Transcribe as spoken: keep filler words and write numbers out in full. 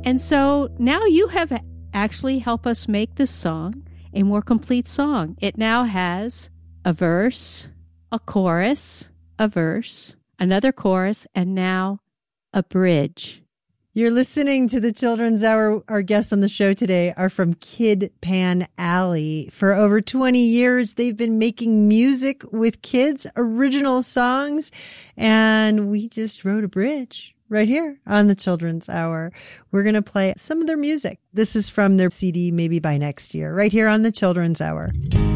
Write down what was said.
And so now you have actually helped us make this song a more complete song. It now has a verse, a chorus, a verse, another chorus, and now a bridge. You're listening to the Children's Hour. Our guests on the show today are from Kid Pan Alley. For over twenty years, they've been making music with kids, original songs, and we just wrote a bridge right here on the Children's Hour. We're going to play some of their music. This is from their C D, Maybe by Next Year, right here on the Children's Hour.